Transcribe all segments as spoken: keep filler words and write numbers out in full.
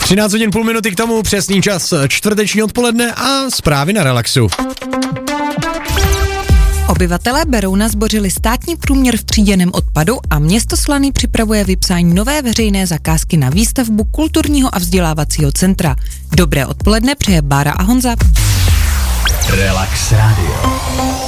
třináct hodin půl minuty k tomu, přesný čas čtvrteční odpoledne a zprávy na Relaxu. Obyvatelé Berouna zbořili státní průměr v tříděném odpadu a město Slaný připravuje vypsání nové veřejné zakázky na výstavbu kulturního a vzdělávacího centra. Dobré odpoledne přeje Bára a Honza. Relax Radio.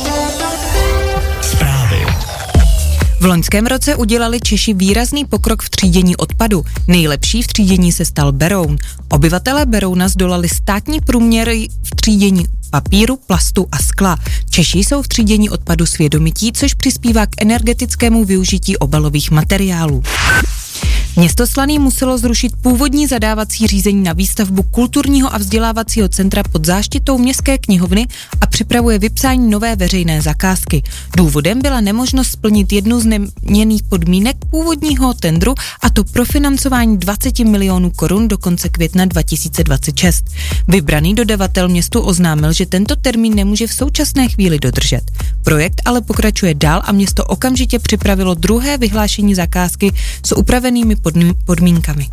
Zprávy. V loňském roce udělali Češi výrazný pokrok v třídění odpadu. Nejlepší v třídění se stal Beroun. Obyvatelé Berouna zdolali státní průměr v třídění papíru, plastu a skla. Češi jsou v třídění odpadu svědomití, což přispívá k energetickému využití obalových materiálů. Město Slaný muselo zrušit původní zadávací řízení na výstavbu kulturního a vzdělávacího centra pod záštitou Městské knihovny a připravuje vypsání nové veřejné zakázky. Důvodem byla nemožnost splnit jednu z neměnných podmínek původního tendru, a to profinancování dvacet milionů korun do konce května dva tisíce dvacet šest. Vybraný dodavatel městu oznámil, že tento termín nemůže v současné chvíli dodržet. Projekt ale pokračuje dál a město okamžitě připravilo druhé vyhlášení zakázky s upravenými podmínkami.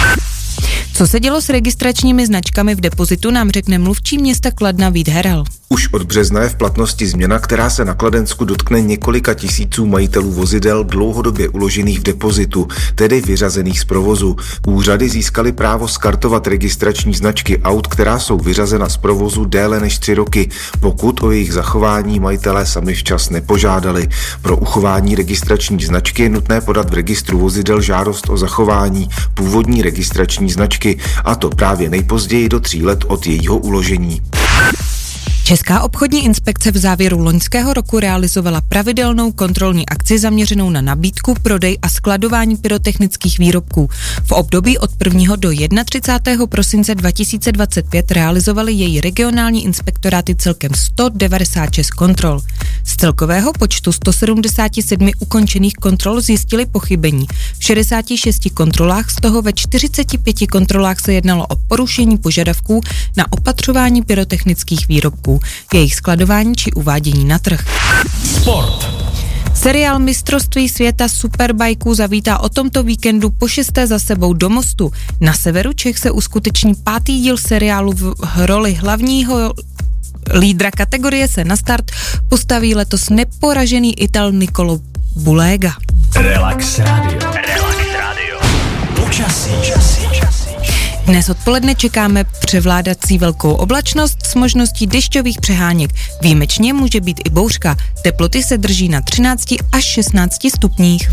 Co se dělo s registračními značkami v depozitu, nám řekne mluvčí města Kladna Vít Heral. Už od března je v platnosti změna, která se na Kladensku dotkne několika tisíců majitelů vozidel dlouhodobě uložených v depozitu, tedy vyřazených z provozu. Úřady získaly právo skartovat registrační značky aut, která jsou vyřazena z provozu déle než tři roky, pokud o jejich zachování majitelé sami včas nepožádali. Pro uchování registrační značky je nutné podat v registru vozidel žádost o zachování původní registrační značky, a to právě nejpozději do tří let od jejího uložení. Česká obchodní inspekce v závěru loňského roku realizovala pravidelnou kontrolní akci zaměřenou na nabídku, prodej a skladování pyrotechnických výrobků. V období od prvního do třicátého prvního prosince dva tisíce dvacet pět realizovaly její regionální inspektoráty celkem sto devadesát šest kontrol. Z celkového počtu sto sedmdesát sedm ukončených kontrol zjistili pochybení. V šedesáti šesti kontrolách, z toho ve čtyřiceti pěti kontrolách se jednalo o porušení požadavků na opatřování pyrotechnických výrobků, jejich skladování či uvádění na trh. Sport. Seriál Mistrovství světa superbajků zavítá o tomto víkendu po šesté za sebou do Mostu. Na severu Čech se uskuteční pátý díl seriálu. V roli hlavního lídra kategorie se na start postaví letos neporažený Ital Nicolo Bulega. Relax Radio. Relax Radio. Počasí. Časí. Dnes odpoledne čekáme převládací velkou oblačnost s možností dešťových přeháněk. Výjimečně může být i bouřka. Teploty se drží na třinácti až šestnácti stupních.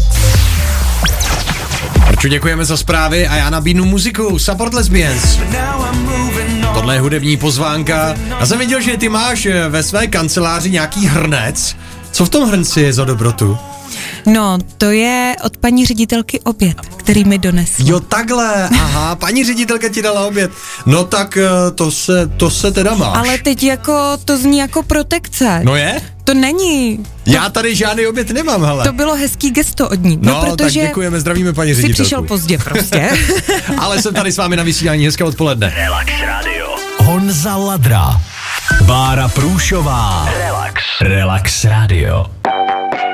Arču, děkujeme za zprávy a já nabídnu muziku. Support Lesbians. Tohle je hudební pozvánka. Já jsem viděl, že ty máš ve své kanceláři nějaký hrnec. Co v tom hrnci je za dobrotu? No, to je od paní ředitelky oběd, který mi donesl. Jo, takhle, aha, paní ředitelka ti dala oběd. No tak to se, to se teda máš. Ale teď jako, to zní jako protekce. No je? To není. Já tady žádný oběd nemám, hele. To bylo hezký gesto od ní. No, no protože tak děkujeme, zdravíme paní ředitelku. Jsi přišel pozdě prostě. Ale jsem tady s vámi na vysílání, hezké odpoledne. Relax Radio. Honza Ladra. Bára Průšová. Relax. Relax Radio.